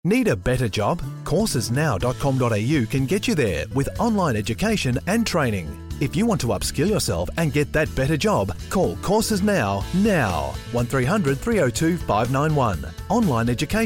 Need a better job? Coursesnow.com.au can get you there with online education and training. If you want to upskill yourself and get that better job, call Courses Now. 1300 302 591. Online education.